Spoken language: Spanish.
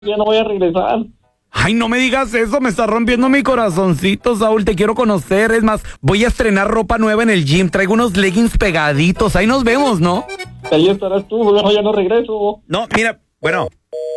ya no voy a regresar. Ay, no me digas eso, me está rompiendo mi corazoncito, Saúl, te quiero conocer. Es más, voy a estrenar ropa nueva en el gym, traigo unos leggings pegaditos, ahí nos vemos, ¿no? Ahí estarás tú, bueno, ya no regreso. No, mira, bueno,